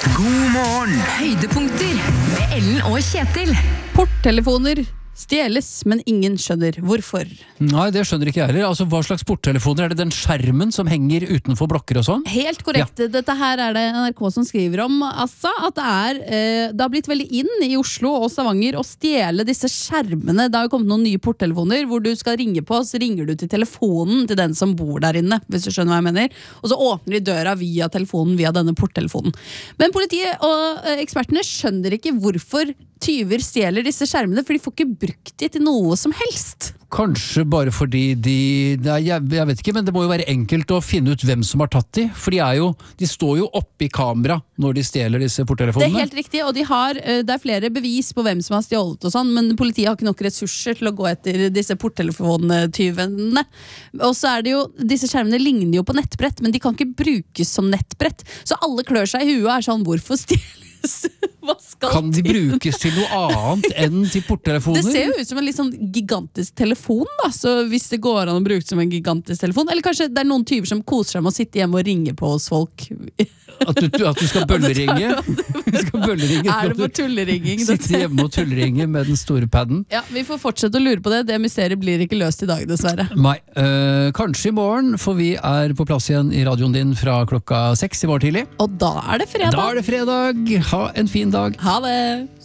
God morgen! Høydepunkter med Ellen og Kjetil. Porttelefoner stjeles, men ingen skjønner hvorfor. Nei, det skjønner ikke jeg heller. Altså, hva slags porttelefoner? Er det den skjermen som henger utenfor blokker og sånn? Helt korrekt. Ja. Dette her er det NRK som skriver om, altså, at det har blitt veldig inn i Oslo og Stavanger å stjele disse skjermene. Det har jo kommet noen nye porttelefoner hvor du skal ringe på, så ringer du til telefonen til den som bor der inne, hvis du skjønner hva jeg mener. Og så åpner de døra via telefonen, via denne porttelefonen. Men politiet og ekspertene skjønner ikke hvorfor tyver stjeler disse skjermene, for de får ikke brukt de til noe som helst. Kanskje bare fordi jeg vet ikke, men det må jo være enkelt å finne ut hvem som har tatt de, for de står jo oppe i kamera når de stjeler disse porttelefonene. Det er helt riktig, og det er flere bevis på hvem som har stjålet og sånn, men politiet har ikke nok ressurser til å gå etter disse porttelefontyvene. Og så er det jo, disse skjermene ligner jo på nettbrett, men de kan ikke brukes som nettbrett. Så alle klør seg i huet og er sånn, hvorfor stjeles? Kan de brukes til noe annet enn til porttelefoner? Det ser jo ut som en litt sånn gigantisk telefon da, så hvis det går an å bruke som en gigantisk telefon, eller kanskje det er noen tyver som koser seg med å sitte hjemme og ringe på hos folk. At du skal bølleringe? Er det for tulleringing? Sitte hjemme og tulleringe med den store padden? Ja, vi får fortsette å lure på det. Det mysteriet blir ikke løst i dag, dessverre. Nei, kanskje i morgen, for vi er på plass igjen i radioen din fra 6:00 i morgen tidlig. Og da er det fredag. Da er det fredag. Ha en fin dag. Ha det!